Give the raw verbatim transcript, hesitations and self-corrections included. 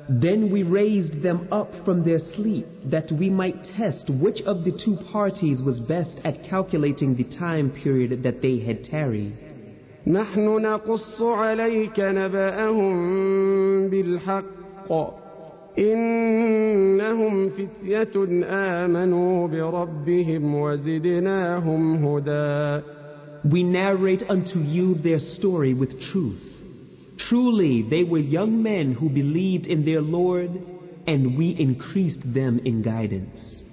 Then we raised them up from their sleep that we might test which of the two parties was best at calculating the time period that they had tarried. نحن نقص عليك نبأهم بالحق إنهم فتية آمنوا بربهم وزدناهم هدى. We narrate unto you their story with truth. Truly, they were young men who believed in their Lord, and we increased them in guidance.